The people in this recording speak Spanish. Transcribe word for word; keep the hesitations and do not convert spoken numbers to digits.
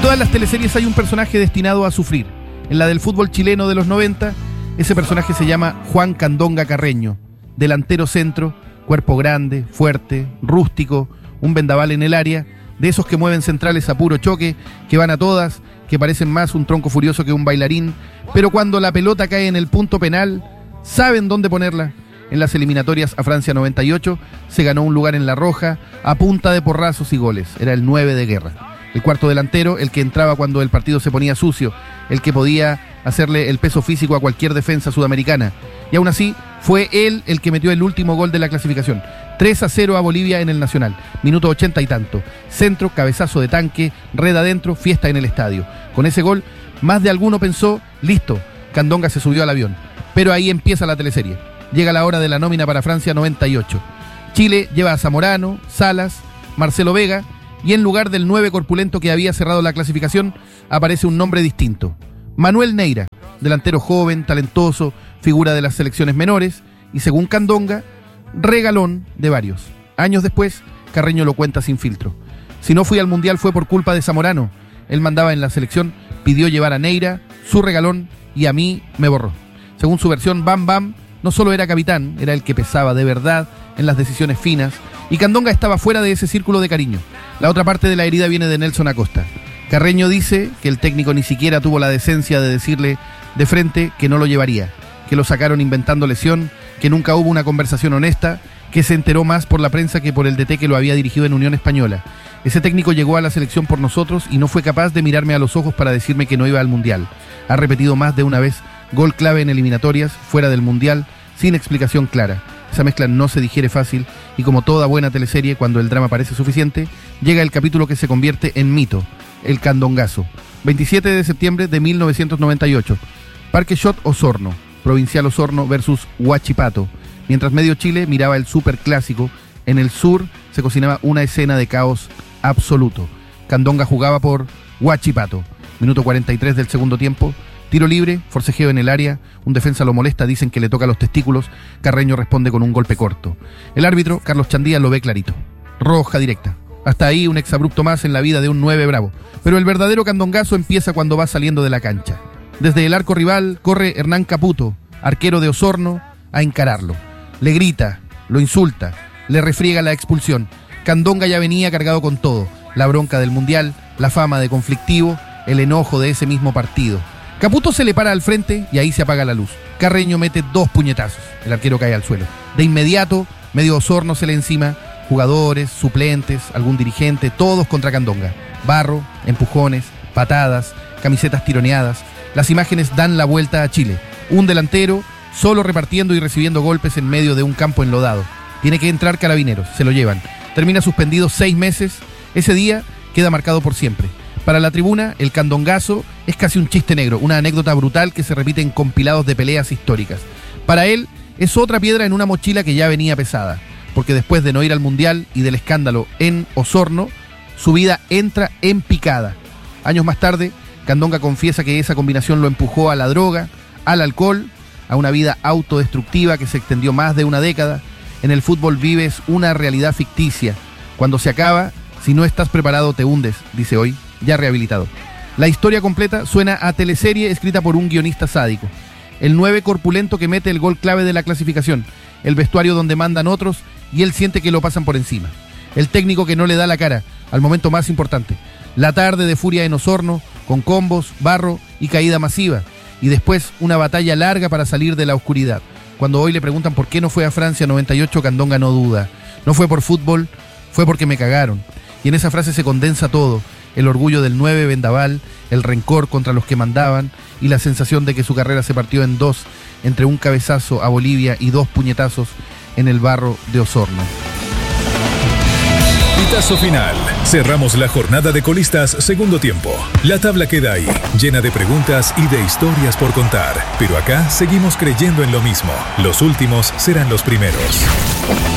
todas las teleseries hay un personaje destinado a sufrir. En la del fútbol chileno de los noventa, ese personaje se llama Juan Candonga Carreño. Delantero centro, cuerpo grande, fuerte, rústico, un vendaval en el área, de esos que mueven centrales a puro choque, que van a todas, que parecen más un tronco furioso que un bailarín, pero cuando la pelota cae en el punto penal, saben dónde ponerla. En las eliminatorias a Francia noventa y ocho se ganó un lugar en la roja a punta de porrazos y goles. Era el nueve de guerra. El cuarto delantero, el que entraba cuando el partido se ponía sucio, el que podía hacerle el peso físico a cualquier defensa sudamericana. Y aún así, fue él el que metió el último gol de la clasificación. tres a cero a Bolivia en el Nacional. Minuto ochenta y tanto. Centro, cabezazo de tanque, red adentro, fiesta en el estadio. Con ese gol, más de alguno pensó, listo, Candonga se subió al avión. Pero ahí empieza la teleserie. Llega la hora de la nómina para Francia noventa y ocho. Chile lleva a Zamorano, Salas, Marcelo Vega, y en lugar del nueve corpulento que había cerrado la clasificación, aparece un nombre distinto. Manuel Neira, delantero joven, talentoso, figura de las selecciones menores, y según Candonga, regalón de varios. Años después, Carreño lo cuenta sin filtro. Si no fui al Mundial fue por culpa de Zamorano. Él mandaba en la selección, pidió llevar a Neira, su regalón, y a mí me borró. Según su versión, Bam Bam no solo era capitán, era el que pesaba de verdad en las decisiones finas, y Candonga estaba fuera de ese círculo de cariño. La otra parte de la herida viene de Nelson Acosta. Carreño dice que el técnico ni siquiera tuvo la decencia de decirle de frente que no lo llevaría, que lo sacaron inventando lesión, que nunca hubo una conversación honesta, que se enteró más por la prensa que por el D T que lo había dirigido en Unión Española. Ese técnico llegó a la selección por nosotros y no fue capaz de mirarme a los ojos para decirme que no iba al Mundial. Ha repetido más de una vez gol clave en eliminatorias, fuera del Mundial, sin explicación clara. Esa mezcla no se digiere fácil y como toda buena teleserie, cuando el drama parece suficiente, llega el capítulo que se convierte en mito, el Candongazo. veintisiete de septiembre de mil novecientos noventa y ocho. Parque Shot Osorno, Provincial Osorno versus Huachipato. Mientras medio Chile miraba el superclásico, en el sur se cocinaba una escena de caos absoluto. Candonga jugaba por Huachipato. Minuto cuarenta y tres del segundo tiempo. Tiro libre, forcejeo en el área, un defensa lo molesta, dicen que le toca los testículos, Carreño responde con un golpe corto. El árbitro, Carlos Chandía, lo ve clarito. Roja directa. Hasta ahí un exabrupto más en la vida de un nueve bravo. Pero el verdadero candongazo empieza cuando va saliendo de la cancha. Desde el arco rival corre Hernán Caputo, arquero de Osorno, a encararlo. Le grita, lo insulta, le refriega la expulsión. Candonga ya venía cargado con todo, la bronca del Mundial, la fama de conflictivo, el enojo de ese mismo partido. Caputo se le para al frente y ahí se apaga la luz. Carreño mete dos puñetazos. El arquero cae al suelo. De inmediato, medio Osorno se le encima. Jugadores, suplentes, algún dirigente, todos contra Candonga. Barro, empujones, patadas, camisetas tironeadas. Las imágenes dan la vuelta a Chile. Un delantero solo repartiendo y recibiendo golpes en medio de un campo enlodado. Tiene que entrar Carabineros, se lo llevan. Termina suspendido seis meses. Ese día queda marcado por siempre. Para la tribuna, el candongazo es casi un chiste negro, una anécdota brutal que se repite en compilados de peleas históricas. Para él, es otra piedra en una mochila que ya venía pesada, porque después de no ir al Mundial y del escándalo en Osorno, su vida entra en picada. Años más tarde, Candonga confiesa que esa combinación lo empujó a la droga, al alcohol, a una vida autodestructiva que se extendió más de una década. En el fútbol vives una realidad ficticia. Cuando se acaba, si no estás preparado te hundes, dice hoy, ya rehabilitado. La historia completa suena a teleserie escrita por un guionista sádico. El nueve corpulento que mete el gol clave de la clasificación, el vestuario donde mandan otros y él siente que lo pasan por encima. El técnico que no le da la cara al momento más importante. La tarde de furia en Osorno, con combos, barro y caída masiva. Y después una batalla larga para salir de la oscuridad. Cuando hoy le preguntan por qué no fue a Francia noventa y ocho, Candonga no duda. No fue por fútbol, fue porque me cagaron. Y en esa frase se condensa todo. El orgullo del nueve vendaval, el rencor contra los que mandaban y la sensación de que su carrera se partió en dos entre un cabezazo a Bolivia y dos puñetazos en el barro de Osorno. Pitazo final. Cerramos la jornada de colistas segundo tiempo. La tabla queda ahí, llena de preguntas y de historias por contar. Pero acá seguimos creyendo en lo mismo. Los últimos serán los primeros.